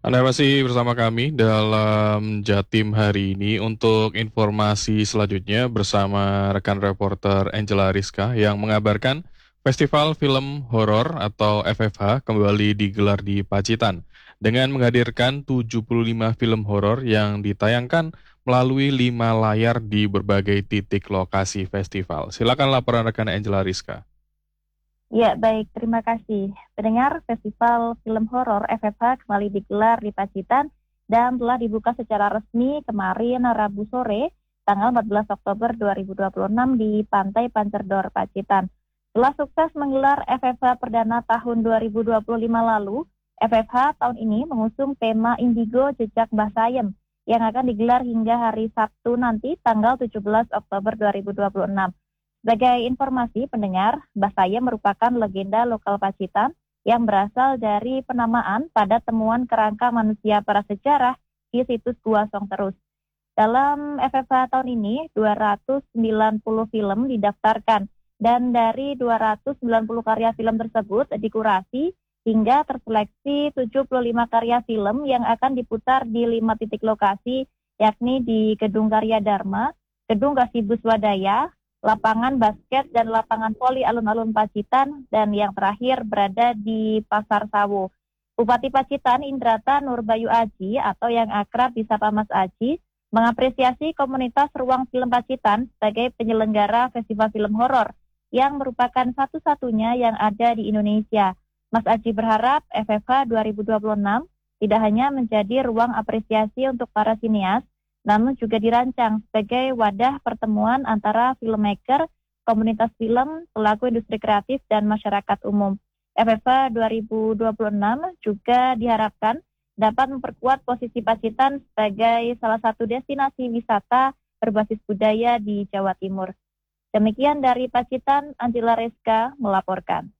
Anda masih bersama kami dalam Jatim hari ini untuk informasi selanjutnya bersama rekan reporter Angela Rizka yang mengabarkan Festival Film Horor atau FFH kembali digelar di Pacitan dengan menghadirkan 75 film horor yang ditayangkan melalui 5 layar di berbagai titik lokasi festival. Silakan laporan rekan Angela Rizka. Ya, baik. Terima kasih. Pendengar, Festival Film Horor FFH kembali digelar di Pacitan dan telah dibuka secara resmi kemarin Rabu sore, tanggal 14 Oktober 2026 di Pantai Pancerdor, Pacitan. Setelah sukses menggelar FFH perdana tahun 2025 lalu, FFH tahun ini mengusung tema Indigo Jejak Mbah Sayem yang akan digelar hingga hari Sabtu nanti, tanggal 17 Oktober 2026. Sebagai informasi pendengar, Mbah Sayem merupakan legenda lokal Pacitan yang berasal dari penamaan pada temuan kerangka manusia prasejarah di situs Gua Songterus. Dalam FFH tahun ini, 290 film didaftarkan dan dari 290 karya film tersebut dikurasi hingga terseleksi 75 karya film yang akan diputar di 5 titik lokasi, yakni di Gedung Karya Dharma, Gedung Kasibus Wadaya, lapangan basket dan lapangan voli alun-alun Pacitan, dan yang terakhir berada di Pasar Sawo. Bupati Pacitan Indrata Nurbayu Aji atau yang akrab disapa Mas Aji mengapresiasi komunitas Ruang Film Pacitan sebagai penyelenggara festival film horor yang merupakan satu-satunya yang ada di Indonesia. Mas Aji berharap FFH 2026 tidak hanya menjadi ruang apresiasi untuk para sinias, namun juga dirancang sebagai wadah pertemuan antara filmmaker, komunitas film, pelaku industri kreatif, dan masyarakat umum. FFH 2026 juga diharapkan dapat memperkuat posisi Pacitan sebagai salah satu destinasi wisata berbasis budaya di Jawa Timur. Demikian dari Pacitan, Angela Reska melaporkan.